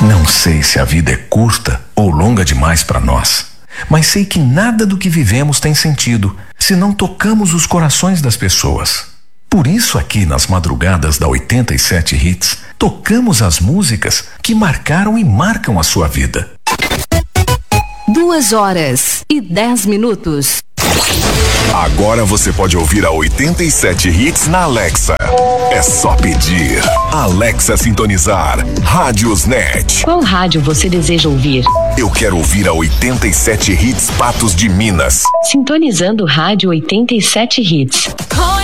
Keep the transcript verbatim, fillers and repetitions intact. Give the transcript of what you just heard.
Não sei se a vida é curta ou longa demais para nós, mas sei que nada do que vivemos tem sentido se não tocamos os corações das pessoas. Por isso, aqui nas madrugadas da oitenta e sete Hits, tocamos as músicas que marcaram e marcam a sua vida. Duas horas e dez minutos. Agora você pode ouvir a oitenta e sete Hits na Alexa. É só pedir. Alexa sintonizar. Rádiosnet. Qual rádio você deseja ouvir? Eu quero ouvir a oitenta e sete Hits Patos de Minas. Sintonizando Rádio oitenta e sete Hits.